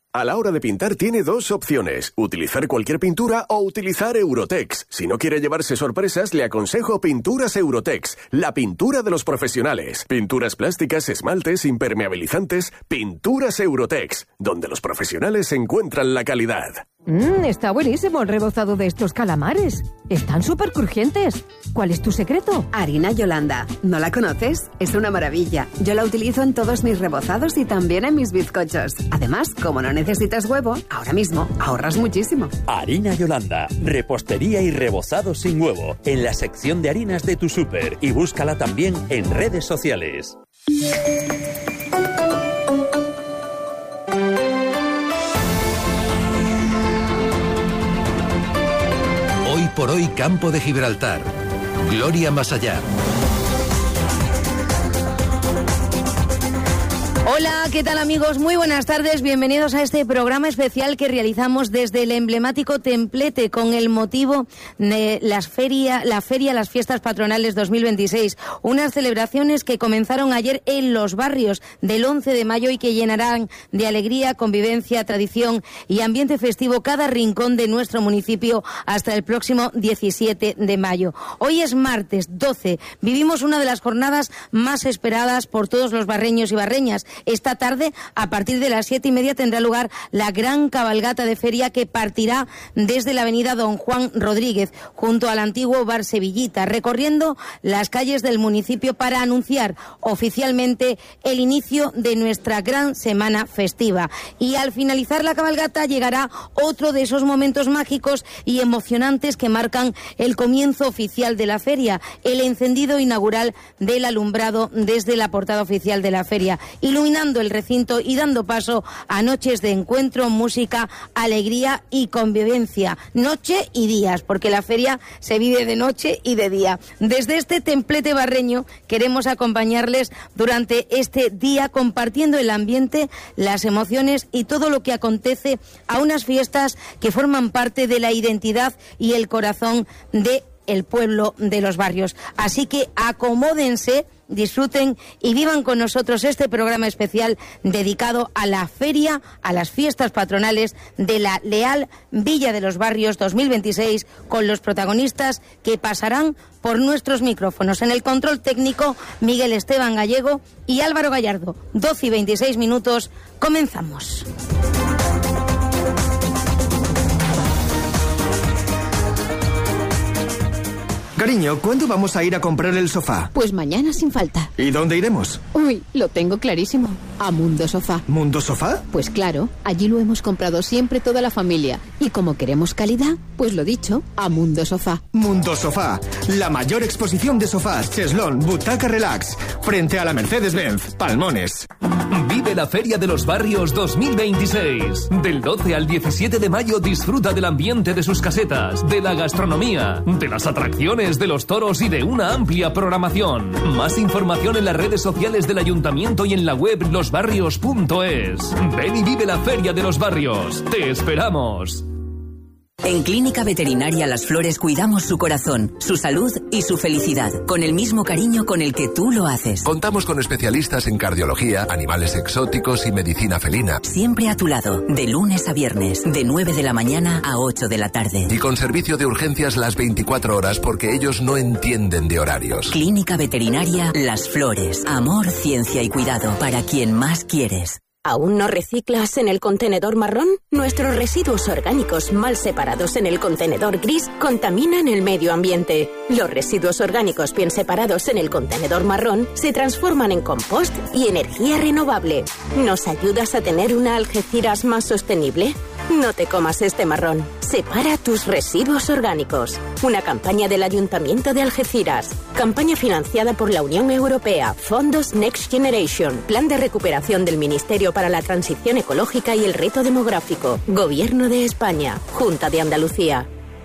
A la hora de pintar tiene dos opciones, utilizar cualquier pintura o utilizar Eurotex. Si no quiere llevarse sorpresas, le aconsejo Pinturas Eurotex, la pintura de los profesionales. Pinturas plásticas, esmaltes, impermeabilizantes, Pinturas Eurotex, donde los profesionales encuentran la calidad. Está buenísimo el rebozado de estos calamares. Están súper crujientes. ¿Cuál es tu secreto? Harina Yolanda. ¿No la conoces? Es una maravilla. Yo la utilizo en todos mis rebozados y también en mis bizcochos. Además, como no necesitas huevo, ahora mismo ahorras muchísimo. Harina Yolanda. Repostería y rebozado sin huevo. En la sección de harinas de tu súper. Y búscala también en redes sociales. Hoy por hoy, Campo de Gibraltar. Gloria más allá. Hola, ¿qué tal amigos? Muy buenas tardes, bienvenidos a este programa especial que realizamos desde el emblemático Templete con el motivo de la feria Las Fiestas Patronales 2026, unas celebraciones que comenzaron ayer en Los Barrios del 11 de mayo y que llenarán de alegría, convivencia, tradición y ambiente festivo cada rincón de nuestro municipio hasta el próximo 17 de mayo. Hoy es martes 12, vivimos una de las jornadas más esperadas por todos los barreños y barreñas. Esta tarde, a partir de las 7:30, tendrá lugar la gran cabalgata de feria que partirá desde la avenida Don Juan Rodríguez, junto al antiguo Bar Sevillita, recorriendo las calles del municipio para anunciar oficialmente el inicio de nuestra gran semana festiva. Y al finalizar la cabalgata llegará otro de esos momentos mágicos y emocionantes que marcan el comienzo oficial de la feria, el encendido inaugural del alumbrado desde la portada oficial de la feria, iluminando el recinto y dando paso a noches de encuentro, música, alegría y convivencia, noche y días, porque la feria se vive de noche y de día. Desde este Templete barreño queremos acompañarles durante este día compartiendo el ambiente, las emociones y todo lo que acontece a unas fiestas que forman parte de la identidad y el corazón de el pueblo de Los Barrios. Así que acomódense, disfruten y vivan con nosotros este programa especial dedicado a la feria, a las fiestas patronales de la Leal Villa de Los Barrios 2026, con los protagonistas que pasarán por nuestros micrófonos. En el control técnico, Miguel Esteban Gallego y Álvaro Gallardo. 12:26, comenzamos. Cariño, ¿cuándo vamos a ir a comprar el sofá? Pues mañana sin falta. ¿Y dónde iremos? Uy, lo tengo clarísimo. A Mundo Sofá. ¿Mundo Sofá? Pues claro, allí lo hemos comprado siempre toda la familia. Y como queremos calidad, pues lo dicho, a Mundo Sofá. Mundo Sofá, la mayor exposición de sofás, cheslón, butaca relax, frente a la Mercedes-Benz, Palmones. Vive la Feria de los Barrios 2026. Del 12 al 17 de mayo disfruta del ambiente de sus casetas, de la gastronomía, de las atracciones, de los toros y de una amplia programación. Más información en las redes sociales del Ayuntamiento y en la web losbarrios.es. Ven y vive la Feria de los Barrios. ¡Te esperamos! En Clínica Veterinaria Las Flores cuidamos su corazón, su salud y su felicidad, con el mismo cariño con el que tú lo haces. Contamos con especialistas en cardiología, animales exóticos y medicina felina. Siempre a tu lado, de lunes a viernes, de 9 de la mañana a 8 de la tarde. Y con servicio de urgencias las 24 horas porque ellos no entienden de horarios. Clínica Veterinaria Las Flores. Amor, ciencia y cuidado para quien más quieres. ¿Aún no reciclas en el contenedor marrón? Nuestros residuos orgánicos mal separados en el contenedor gris contaminan el medio ambiente. Los residuos orgánicos bien separados en el contenedor marrón se transforman en compost y energía renovable. ¿Nos ayudas a tener una Algeciras más sostenible? No te comas este marrón. Separa tus residuos orgánicos. Una campaña del Ayuntamiento de Algeciras. Campaña financiada por la Unión Europea, Fondos Next Generation, Plan de Recuperación del Ministerio para la Transición Ecológica y el Reto Demográfico, Gobierno de España, Junta de Andalucía.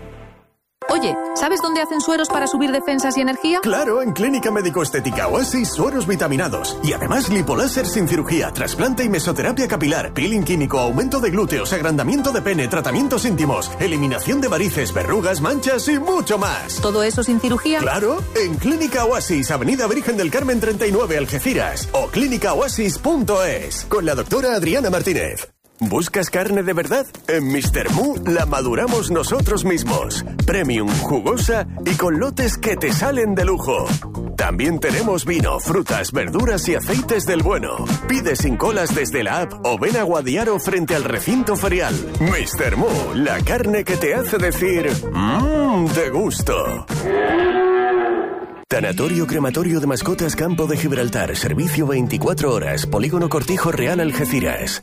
Oye, ¿sabes dónde hacen sueros para subir defensas y energía? Claro, en Clínica Médico-Estética Oasis, sueros vitaminados. Y además lipoláser sin cirugía, trasplante y mesoterapia capilar, peeling químico, aumento de glúteos, agrandamiento de pene, tratamientos íntimos, eliminación de varices, verrugas, manchas y mucho más. ¿Todo eso sin cirugía? Claro, en Clínica Oasis, Avenida Virgen del Carmen 39, Algeciras. O clínicaoasis.es, con la doctora Adriana Martínez. ¿Buscas carne de verdad? En Mr. Mu la maduramos nosotros mismos. Premium, jugosa y con lotes que te salen de lujo. También tenemos vino, frutas, verduras y aceites del bueno. Pide sin colas desde la app o ven a Guadiaro frente al recinto ferial. Mr. Mu, la carne que te hace decir mmm, de gusto. Tanatorio Crematorio de Mascotas Campo de Gibraltar. Servicio 24 horas. Polígono Cortijo Real Algeciras.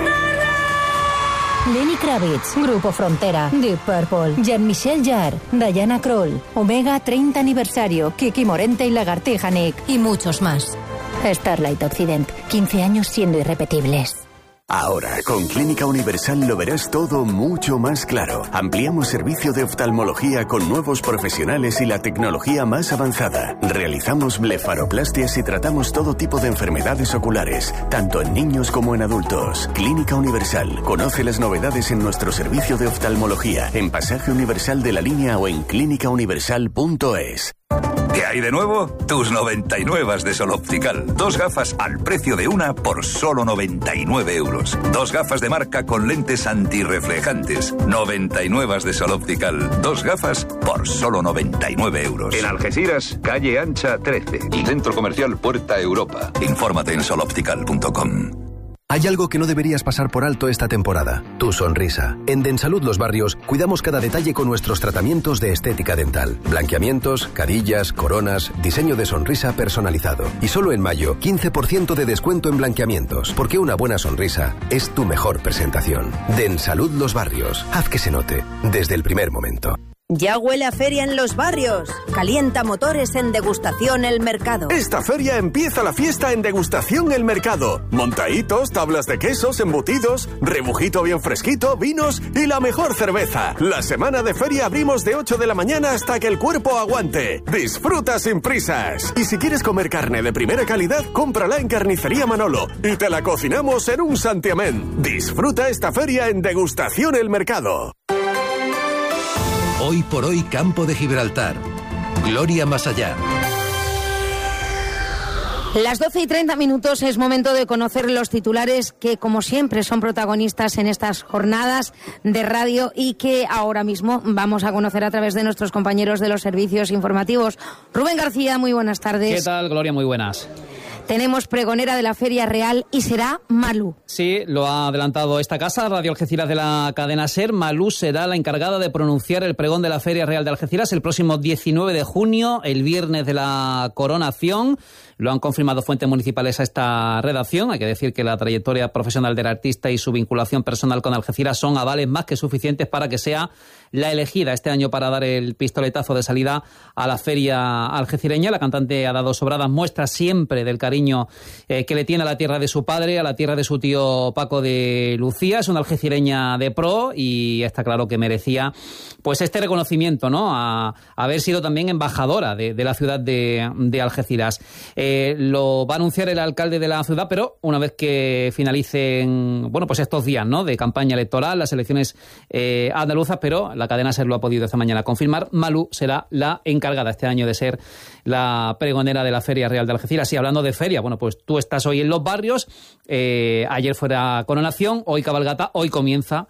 Lenny Kravitz, Grupo Frontera, Deep Purple, Jean-Michel Jarre, Diana Kroll, Omega 30 aniversario, Kiki Morente y Lagartija Nick y muchos más. Starlight Occident, 15 años siendo irrepetibles. Ahora, con Clínica Universal lo verás todo mucho más claro. Ampliamos servicio de oftalmología con nuevos profesionales y la tecnología más avanzada. Realizamos blefaroplastias y tratamos todo tipo de enfermedades oculares, tanto en niños como en adultos. Clínica Universal. Conoce las novedades en nuestro servicio de oftalmología, en Pasaje Universal de la Línea o en clínicauniversal.es. ¿Qué hay de nuevo? Tus 99 de Sol Optical. 2 gafas al precio de una por solo 99 euros. 2 gafas de marca con lentes antirreflejantes. 99 de Sol Optical. 2 gafas por solo 99 euros. En Algeciras, calle Ancha 13 y Centro Comercial Puerta Europa. Infórmate en soloptical.com. Hay algo que no deberías pasar por alto esta temporada: tu sonrisa. En Densalud Los Barrios cuidamos cada detalle con nuestros tratamientos de estética dental. Blanqueamientos, carillas, coronas, diseño de sonrisa personalizado. Y solo en mayo, 15% de descuento en blanqueamientos, porque una buena sonrisa es tu mejor presentación. Densalud Los Barrios. Haz que se note desde el primer momento. Ya huele a feria en Los Barrios. Calienta motores en Degustación El Mercado. Esta feria empieza la fiesta en Degustación El Mercado. Montaditos, tablas de quesos, embutidos, rebujito bien fresquito, vinos y la mejor cerveza. La semana de feria abrimos de 8 de la mañana hasta que el cuerpo aguante. Disfruta sin prisas. Y si quieres comer carne de primera calidad, cómprala en Carnicería Manolo y te la cocinamos en un santiamén. Disfruta esta feria en Degustación El Mercado. Hoy por hoy, Campo de Gibraltar. Gloria más allá. Las 12:30 es momento de conocer los titulares que, como siempre, son protagonistas en estas jornadas de radio y que ahora mismo vamos a conocer a través de nuestros compañeros de los servicios informativos. Rubén García, muy buenas tardes. ¿Qué tal, Gloria? Muy buenas. Tenemos pregonera de la Feria Real y será Malú. Sí, lo ha adelantado esta casa, Radio Algeciras de la cadena SER. Malú será la encargada de pronunciar el pregón de la Feria Real de Algeciras el próximo 19 de junio, el viernes de la coronación. Lo han confirmado fuentes municipales a esta redacción. Hay que decir que la trayectoria profesional del artista y su vinculación personal con Algeciras son avales más que suficientes para que sea la elegida este año para dar el pistoletazo de salida a la feria algecireña. La cantante ha dado sobradas muestras siempre del cariño que le tiene a la tierra de su padre, a la tierra de su tío Paco de Lucía. Es una algecireña de pro y está claro que merecía pues este reconocimiento, ¿no? A haber sido también embajadora de la ciudad de Algeciras. Lo va a anunciar el alcalde de la ciudad, pero una vez que finalicen, bueno, pues estos días, ¿no?, de campaña electoral, las elecciones andaluzas, pero la cadena SER lo ha podido esta mañana confirmar. Malú será la encargada este año de ser la pregonera de la Feria Real de Algeciras. Y hablando de feria, bueno, pues tú estás hoy en Los Barrios, ayer fue la coronación, hoy cabalgata, hoy comienza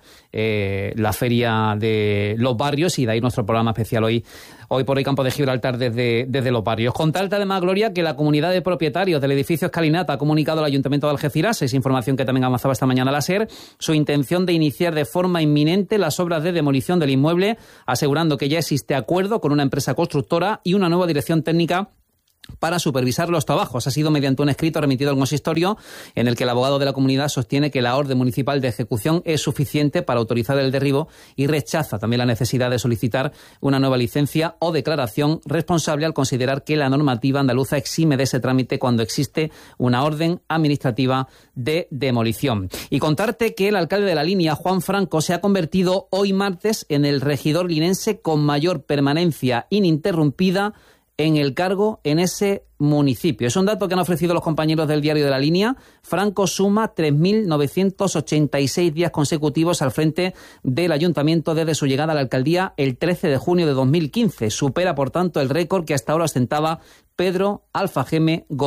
la Feria de Los Barrios y de ahí nuestro programa especial hoy por hoy Campo de Gibraltar desde Los Barrios. Contarte además, Gloria, que la comunidad de propietarios del edificio Escalinata ha comunicado al Ayuntamiento de Algeciras, es información que también avanzaba esta mañana la SER, su intención de iniciar de forma inminente las obras de demolición del inmueble, asegurando que ya existe acuerdo con una empresa constructora y una nueva dirección técnica para supervisar los trabajos. Ha sido mediante un escrito remitido al consistorio en el que el abogado de la comunidad sostiene que la orden municipal de ejecución es suficiente para autorizar el derribo y rechaza también la necesidad de solicitar una nueva licencia o declaración responsable al considerar que la normativa andaluza exime de ese trámite cuando existe una orden administrativa de demolición. Y contarte que el alcalde de La Línea, Juan Franco, se ha convertido hoy martes en el regidor linense con mayor permanencia ininterrumpida en el cargo en ese municipio. Es un dato que han ofrecido los compañeros del diario de La Línea. Franco suma 3.986 días consecutivos al frente del ayuntamiento desde su llegada a la alcaldía el 13 de junio de 2015. Supera, por tanto, el récord que hasta ahora ostentaba Pedro Alfageme Gómez.